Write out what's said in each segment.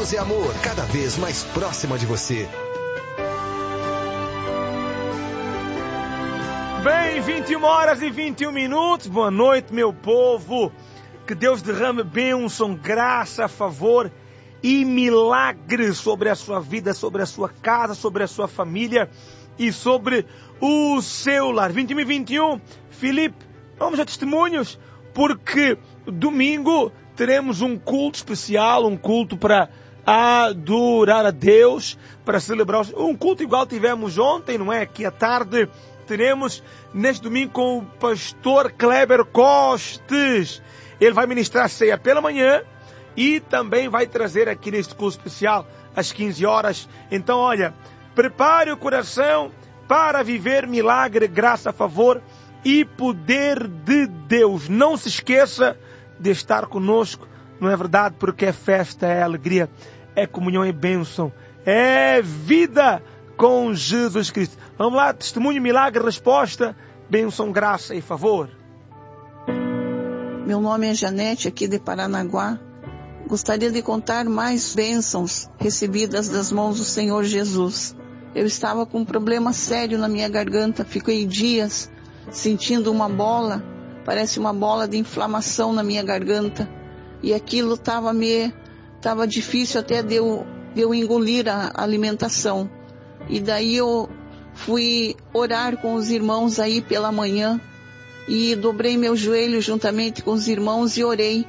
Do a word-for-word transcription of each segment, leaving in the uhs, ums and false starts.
Deus é amor, cada vez mais próxima de você. Bem, vinte e uma horas e vinte e um minutos. Boa noite, meu povo. Que Deus derrame bênção, graça, favor e milagre sobre a sua vida, sobre a sua casa, sobre a sua família e sobre o seu lar. vinte e um e vinte e um, Filipe, vamos a testemunhos, porque domingo teremos um culto especial, um culto para adorar a Deus, para celebrar um culto igual tivemos ontem, não é? Aqui à tarde teremos neste domingo com o pastor Kleber Costes. Ele vai ministrar ceia pela manhã e também vai trazer aqui neste culto especial às quinze horas. Então, olha, prepare o coração para viver milagre, graça, favor e poder de Deus. Não se esqueça de estar conosco, não é verdade? Porque é festa, é alegria, é comunhão, é bênção, é vida com Jesus Cristo. Vamos lá, testemunho, milagre, resposta, bênção, graça e favor. Meu nome é Janete, aqui de Paranaguá. Gostaria de contar mais bênçãos recebidas das mãos do Senhor Jesus. Eu estava com um problema sério na minha garganta, fiquei dias sentindo uma bola, parece uma bola de inflamação na minha garganta. E aquilo estava me, estava difícil até de eu, de eu engolir a alimentação. E daí eu fui orar com os irmãos aí pela manhã e dobrei meu joelho juntamente com os irmãos e orei.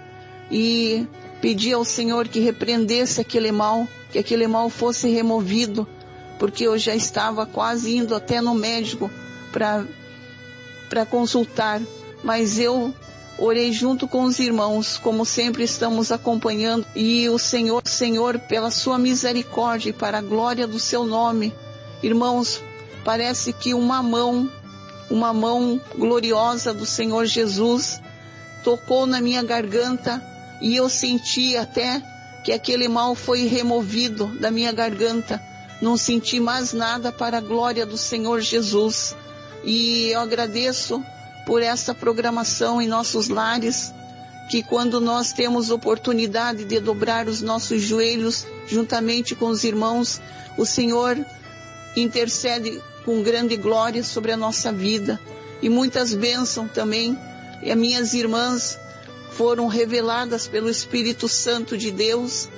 E pedi ao Senhor que repreendesse aquele mal, que aquele mal fosse removido, porque eu já estava quase indo até no médico para para consultar. Mas eu orei junto com os irmãos, como sempre estamos acompanhando, e o Senhor, Senhor, pela sua misericórdia e para a glória do seu nome, irmãos, parece que uma mão, uma mão gloriosa do Senhor Jesus tocou na minha garganta e eu senti até que aquele mal foi removido da minha garganta. Não senti mais nada para a glória do Senhor Jesus. E eu agradeço por essa programação em nossos lares, que quando nós temos oportunidade de dobrar os nossos joelhos juntamente com os irmãos, o Senhor intercede com grande glória sobre a nossa vida. E muitas bênçãos também. E as minhas irmãs foram reveladas pelo Espírito Santo de Deus,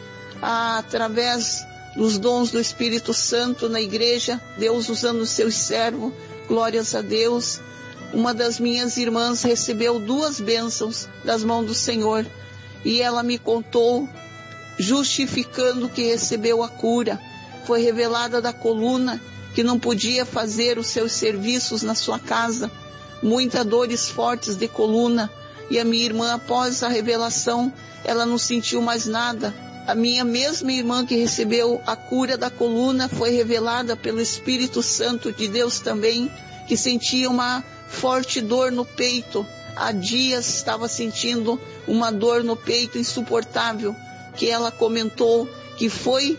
através dos dons do Espírito Santo na igreja, Deus usando os seus servos, glórias a Deus. Uma das minhas irmãs recebeu duas bênçãos das mãos do Senhor, e ela me contou, justificando que recebeu a cura. Foi revelada da coluna, que não podia fazer os seus serviços na sua casa, muitas dores fortes de coluna, e a minha irmã, após a revelação, ela não sentiu mais nada. A minha mesma irmã que recebeu a cura da coluna foi revelada pelo Espírito Santo de Deus também, que sentia uma forte dor no peito. Há dias estava sentindo uma dor no peito insuportável, que ela comentou que foi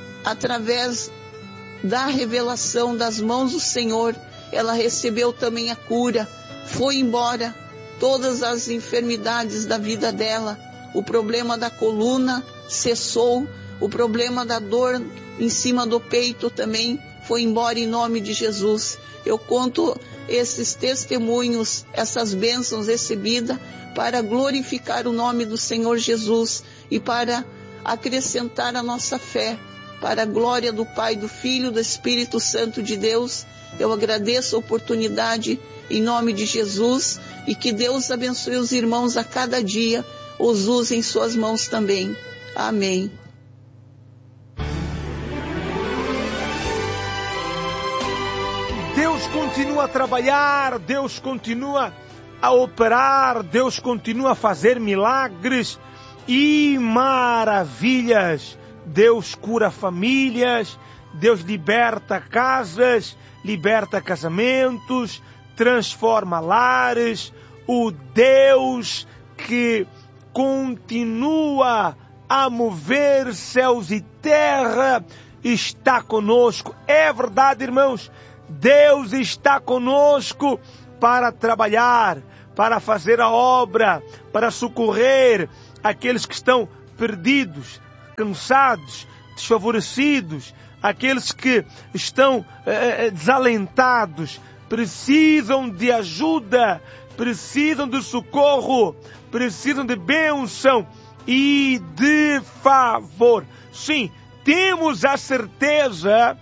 através da revelação das mãos do Senhor, ela recebeu também a cura. Foi embora todas as enfermidades da vida dela. O problema da coluna cessou, o problema da dor em cima do peito também foi embora em nome de Jesus. Eu conto esses testemunhos, essas bênçãos recebidas para glorificar o nome do Senhor Jesus e para acrescentar a nossa fé, para a glória do Pai, do Filho e do Espírito Santo de Deus. Eu agradeço a oportunidade em nome de Jesus e que Deus abençoe os irmãos a cada dia, os use em suas mãos também. Amém. Deus continua a trabalhar, Deus continua a operar, Deus continua a fazer milagres e maravilhas. Deus cura famílias, Deus liberta casas, liberta casamentos, transforma lares. O Deus que continua a mover céus e terra está conosco. É verdade, irmãos, Deus está conosco para trabalhar, para fazer a obra, para socorrer aqueles que estão perdidos, cansados, desfavorecidos, aqueles que estão eh, desalentados, precisam de ajuda, precisam de socorro, precisam de bênção e de favor. Sim, temos a certeza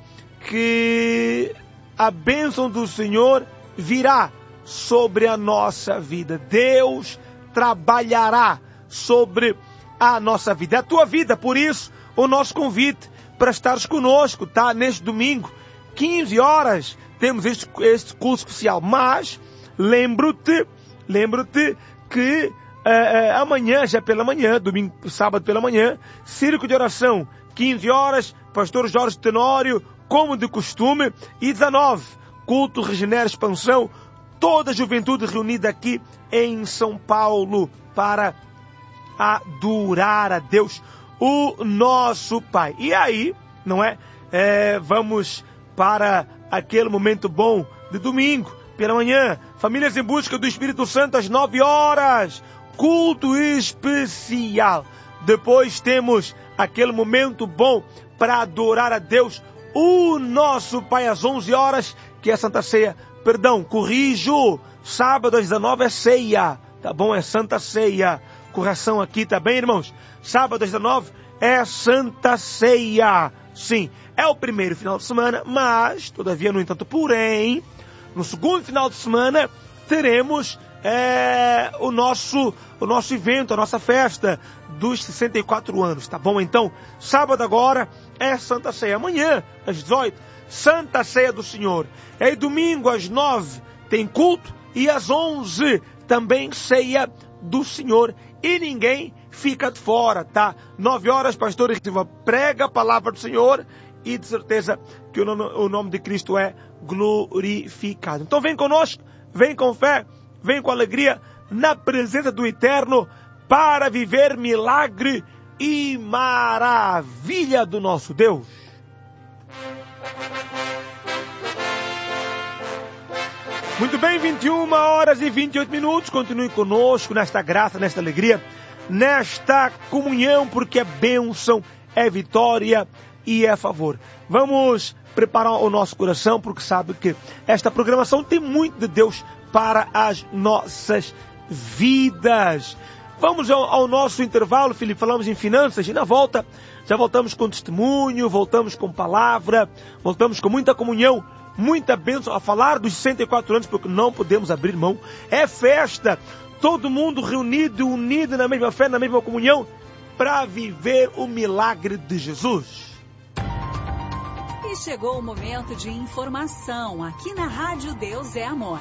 que a bênção do Senhor virá sobre a nossa vida. Deus trabalhará sobre a nossa vida, é a tua vida. Por isso, o nosso convite para estares conosco, tá? Neste domingo, quinze horas, temos este, este curso especial. Mas, lembro-te, lembro-te que é, é, amanhã, já pela manhã, domingo, sábado pela manhã, círculo de oração, quinze horas, pastor Jorge Tenório, como de costume, e dezenove, culto Regenera Expansão, toda a juventude reunida aqui em São Paulo para adorar a Deus, o nosso Pai. E aí, não é? é vamos para aquele momento bom de domingo, pela manhã, famílias em busca do Espírito Santo às nove horas, culto especial. Depois temos aquele momento bom para adorar a Deus, o nosso Pai, às onze horas, que é a Santa Ceia. Perdão, corrijo, sábado às dezenove é ceia, tá bom? É Santa Ceia. Correção aqui, tá bem, irmãos? Sábado às dezenove é Santa Ceia. Sim, é o primeiro final de semana, mas, todavia, no entanto, porém, no segundo final de semana, teremos é, o, nosso, o nosso evento, a nossa festa dos sessenta e quatro anos, tá bom? Então, sábado agora é Santa Ceia. Amanhã, às dezoito, Santa Ceia do Senhor. E aí, domingo, às nove, tem culto, e às onze, também Ceia do Senhor. E ninguém fica de fora, tá? Nove horas, pastor prega a palavra do Senhor e de certeza que o nome, o nome de Cristo é glorificado. Então vem conosco, vem com fé, vem com alegria na presença do Eterno para viver milagre e maravilha do nosso Deus. Muito bem, vinte e uma horas e vinte e oito minutos. Continue conosco nesta graça, nesta alegria, nesta comunhão, porque é bênção, é vitória e é favor. Vamos preparar o nosso coração, porque sabe que esta programação tem muito de Deus para as nossas vidas. Vamos ao, ao nosso intervalo, Felipe. Falamos em finanças e na volta já voltamos com testemunho, voltamos com palavra, voltamos com muita comunhão, muita bênção a falar dos sessenta e quatro anos, porque não podemos abrir mão. É festa, todo mundo reunido e unido na mesma fé, na mesma comunhão, para viver o milagre de Jesus. E chegou o momento de informação aqui na Rádio Deus é Amor.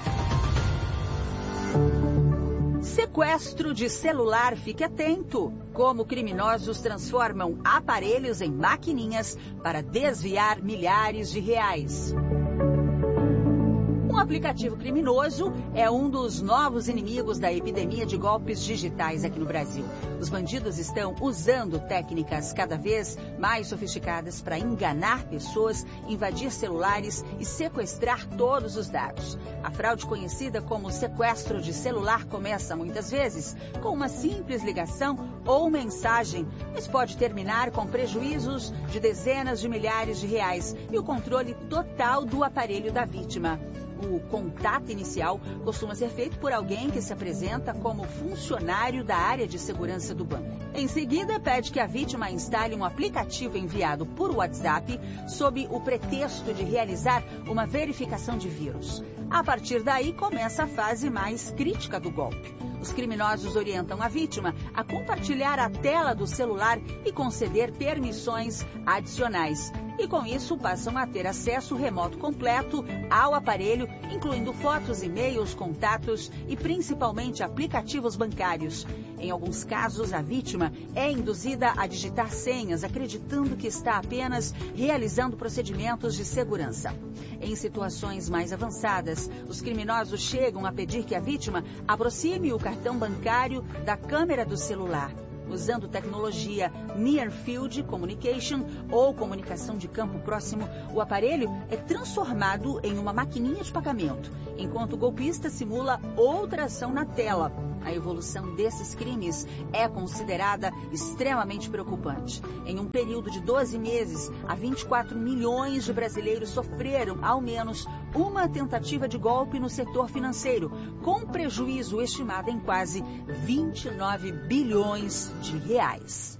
Sequestro de celular, fique atento. Como criminosos transformam aparelhos em maquininhas para desviar milhares de reais. Um aplicativo criminoso é um dos novos inimigos da epidemia de golpes digitais aqui no Brasil. Os bandidos estão usando técnicas cada vez mais sofisticadas para enganar pessoas, invadir celulares e sequestrar todos os dados. A fraude conhecida como sequestro de celular começa muitas vezes com uma simples ligação ou mensagem, mas pode terminar com prejuízos de dezenas de milhares de reais e o controle total do aparelho da vítima. O contato inicial costuma ser feito por alguém que se apresenta como funcionário da área de segurança do banco. Em seguida, pede que a vítima instale um aplicativo enviado por WhatsApp sob o pretexto de realizar uma verificação de vírus. A partir daí, começa a fase mais crítica do golpe. Os criminosos orientam a vítima a compartilhar a tela do celular e conceder permissões adicionais. E com isso passam a ter acesso remoto completo ao aparelho, incluindo fotos, e-mails, contatos e principalmente aplicativos bancários. Em alguns casos, a vítima é induzida a digitar senhas, acreditando que está apenas realizando procedimentos de segurança. Em situações mais avançadas, os criminosos chegam a pedir que a vítima aproxime o cartão bancário da câmera do celular. Usando tecnologia Near Field Communication ou comunicação de campo próximo, o aparelho é transformado em uma maquininha de pagamento, enquanto o golpista simula outra ação na tela, A evolução desses crimes é considerada extremamente preocupante. Em um período de doze meses, há vinte e quatro milhões de brasileiros sofreram ao menos uma tentativa de golpe no setor financeiro, com prejuízo estimado em quase vinte e nove bilhões de reais.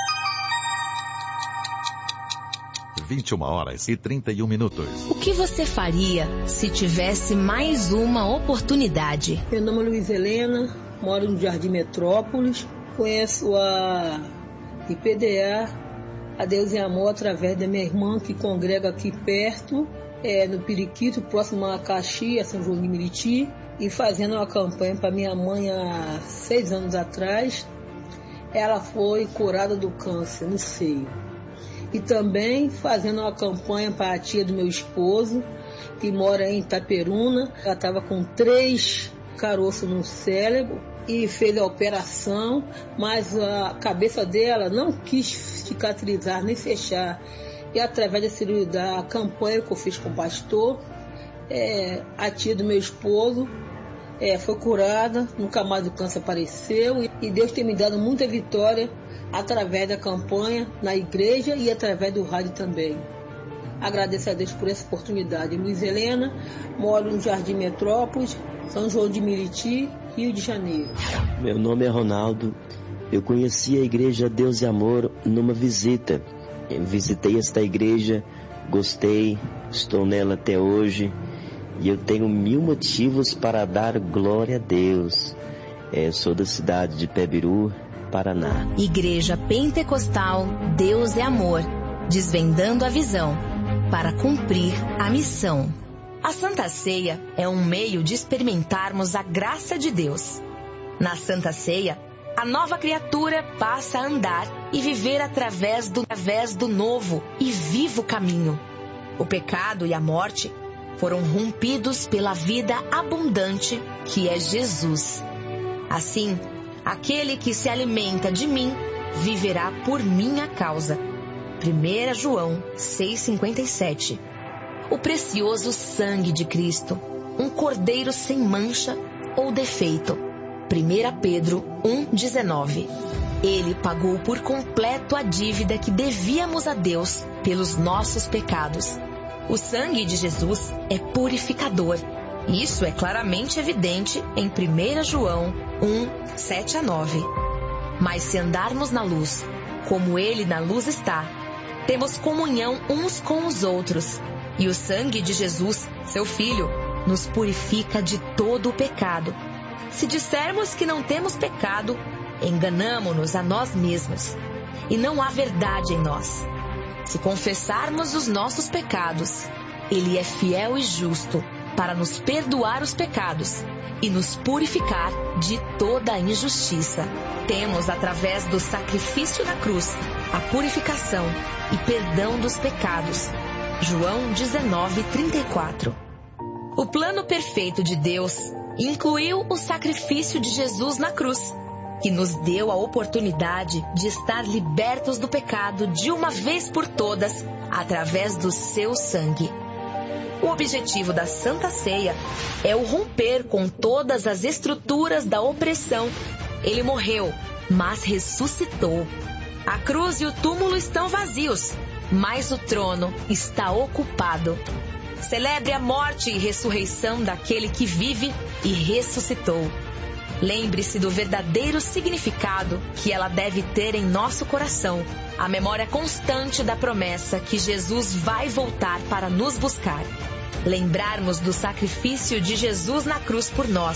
vinte e uma horas e trinta e um minutos. O que você faria se tivesse mais uma oportunidade? Meu nome é Luiz Helena, moro no Jardim Metrópolis, conheço a I P D A, a Deus e Amor, através da minha irmã que congrega aqui perto, é, no Periquito, próximo a Caxias, São João de Meriti, e fazendo uma campanha para minha mãe há seis anos atrás. Ela foi curada do câncer no seio. E também fazendo uma campanha para a tia do meu esposo, que mora em Itaperuna. Ela estava com três caroços no cérebro e fez a operação, mas a cabeça dela não quis cicatrizar nem fechar. E através da cirurgia, da campanha que eu fiz com o pastor, é, a tia do meu esposo é, foi curada, nunca mais o câncer apareceu. E Deus tem me dado muita vitória através da campanha na igreja e através do rádio também. Agradeço a Deus por essa oportunidade. Luiz Helena, moro no Jardim Metrópolis, São João de Meriti, Rio de Janeiro. Meu nome é Ronaldo. Eu conheci a igreja Deus e Amor numa visita. Eu visitei esta igreja, gostei, estou nela até hoje e eu tenho mil motivos para dar glória a Deus. Eu sou da cidade de Pebiru, Paraná. Igreja Pentecostal Deus é Amor, desvendando a visão para cumprir a missão. A Santa Ceia é um meio de experimentarmos a graça de Deus. Na Santa Ceia, a nova criatura passa a andar e viver através do, através do novo e vivo caminho. O pecado e a morte foram rompidos pela vida abundante que é Jesus. Assim, aquele que se alimenta de mim viverá por minha causa. primeira João seis, cinquenta e sete. O precioso sangue de Cristo, um cordeiro sem mancha ou defeito. primeira Pedro um, dezenove. Ele pagou por completo a dívida que devíamos a Deus pelos nossos pecados. O sangue de Jesus é purificador. Isso é claramente evidente em primeira João um, sete a nove. Mas se andarmos na luz, como Ele na luz está, temos comunhão uns com os outros. E o sangue de Jesus, seu Filho, nos purifica de todo o pecado. Se dissermos que não temos pecado, enganamo-nos a nós mesmos, e não há verdade em nós. Se confessarmos os nossos pecados, Ele é fiel e justo para nos perdoar os pecados e nos purificar de toda a injustiça. Temos, através do sacrifício da cruz, a purificação e perdão dos pecados. João dezenove, trinta e quatro. O plano perfeito de Deus incluiu o sacrifício de Jesus na cruz, que nos deu a oportunidade de estar libertos do pecado de uma vez por todas, através do seu sangue. O objetivo da Santa Ceia é o romper com todas as estruturas da opressão. Ele morreu, mas ressuscitou. A cruz e o túmulo estão vazios, mas o trono está ocupado. Celebre a morte e ressurreição daquele que vive e ressuscitou. Lembre-se do verdadeiro significado que ela deve ter em nosso coração, a memória constante da promessa que Jesus vai voltar para nos buscar. Lembrarmos do sacrifício de Jesus na cruz por nós,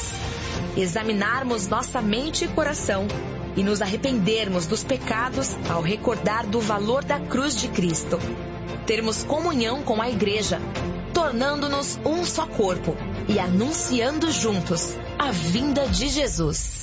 examinarmos nossa mente e coração e nos arrependermos dos pecados ao recordar do valor da cruz de Cristo. Termos comunhão com a igreja, tornando-nos um só corpo e anunciando juntos a vinda de Jesus.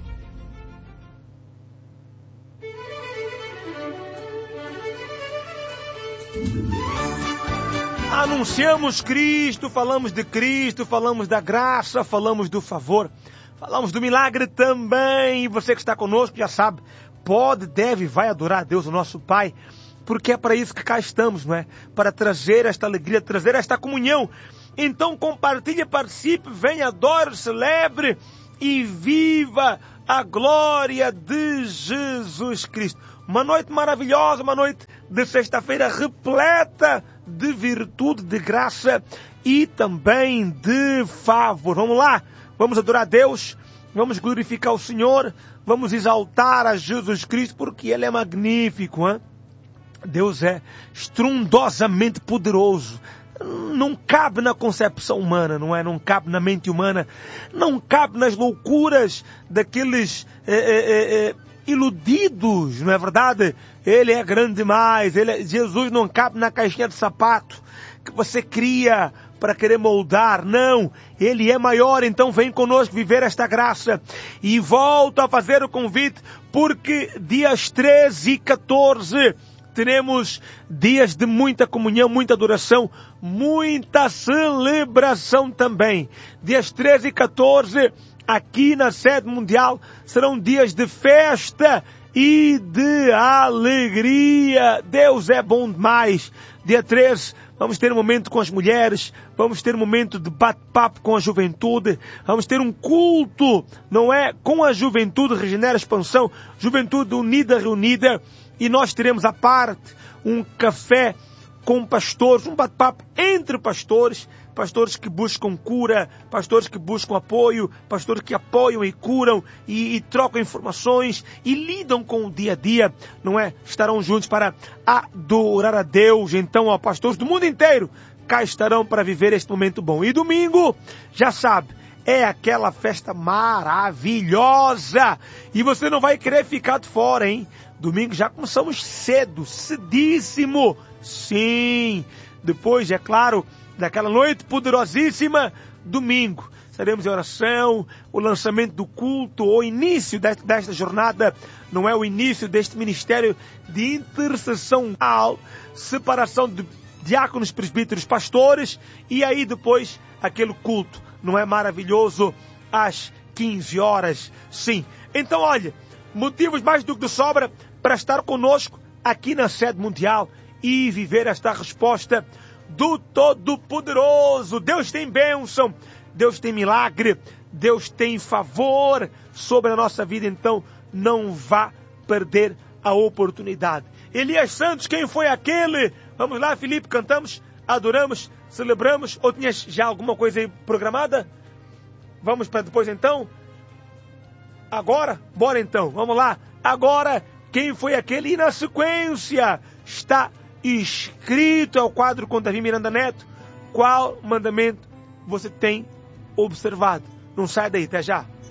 Anunciamos Cristo, falamos de Cristo, falamos da graça, falamos do favor, falamos do milagre também. E você que está conosco já sabe, pode, deve, vai adorar a Deus, o nosso Pai, porque é para isso que cá estamos, não é? Para trazer esta alegria, trazer esta comunhão. Então compartilhe, participe, venha, adore, celebre e viva a glória de Jesus Cristo. Uma noite maravilhosa, uma noite de sexta-feira repleta de virtude, de graça e também de favor. Vamos lá, vamos adorar a Deus, vamos glorificar o Senhor, vamos exaltar a Jesus Cristo, porque Ele é magnífico, hein? Deus é estrondosamente poderoso. Não cabe na concepção humana, não é? Não cabe na mente humana, não cabe nas loucuras daqueles é, é, é, iludidos, não é verdade? Ele é grande demais, ele é... Jesus não cabe na caixinha de sapato que você cria para querer moldar. Não, Ele é maior, então vem conosco viver esta graça. E volto a fazer o convite, porque dias treze e catorze teremos dias de muita comunhão, muita adoração, muita celebração também. Dias treze e catorze, aqui na sede mundial, serão dias de festa e de alegria. Deus é bom demais. Dia treze, vamos ter um momento com as mulheres, vamos ter um momento de bate-papo com a juventude, vamos ter um culto, não é? Com a juventude, Regenera Expansão, juventude unida, reunida, e nós teremos à parte um café com pastores, um bate-papo entre pastores, pastores que buscam cura, pastores que buscam apoio, pastores que apoiam e curam e, e trocam informações e lidam com o dia a dia, não é? Estarão juntos para adorar a Deus. Então, ó, pastores do mundo inteiro cá estarão para viver este momento bom. E domingo, já sabe, é aquela festa maravilhosa e você não vai querer ficar de fora, hein? Domingo já começamos cedo, cedíssimo. Sim, depois, é claro, daquela noite poderosíssima, domingo, estaremos em oração, o lançamento do culto, o início desta, desta jornada, não é o início deste ministério de intercessão, separação de diáconos, presbíteros, pastores, e aí depois aquele culto, não é maravilhoso, às quinze horas, sim. Então, olha, motivos mais do que de sobra para estar conosco aqui na sede mundial e viver esta resposta do Todo-Poderoso. Deus tem bênção, Deus tem milagre, Deus tem favor sobre a nossa vida, então não vá perder a oportunidade. Elias Santos, quem foi aquele? Vamos lá, Felipe, cantamos, adoramos, celebramos, ou tinhas já alguma coisa aí programada? Vamos para depois então? Agora? Bora então, vamos lá. Agora, quem foi aquele? E na sequência está escrito, é o quadro com Davi Miranda Neto. Qual mandamento você tem observado? Não sai daí, até já.